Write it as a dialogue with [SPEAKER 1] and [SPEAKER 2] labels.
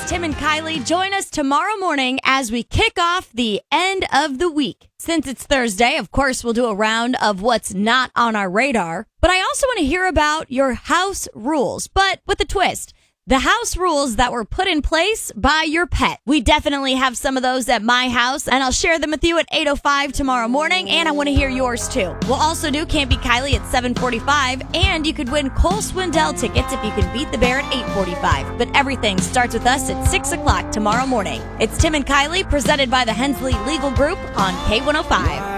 [SPEAKER 1] Tim and Kylie. Join us tomorrow morning as we kick off the end of the week. Since it's Thursday, of course, we'll do a round of what's not on our radar. But I also want to hear about your house rules, but with a twist. The house rules that were put in place by your pet. We definitely have some of those at my house, and I'll share them with you at 8:05 tomorrow morning, and I want to hear yours too. We'll also do Can't Beat Kylie at 7:45, and you could win Cole Swindell tickets if you can beat the bear at 8:45. But everything starts with us at 6 o'clock tomorrow morning. It's Tim and Kylie, presented by the Hensley Legal Group on K105.